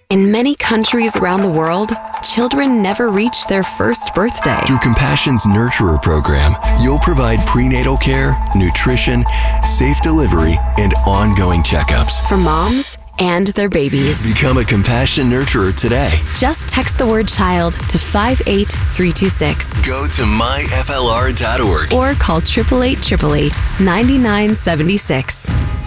In many countries around the world, children never reach their first birthday. Through Compassion's Nurturer program, you'll provide prenatal care, nutrition, safe delivery, and ongoing checkups For moms and their babies. Become a Compassion Nurturer today. Just text the word child to 58326. Go to myflr.org Or call 888 9976.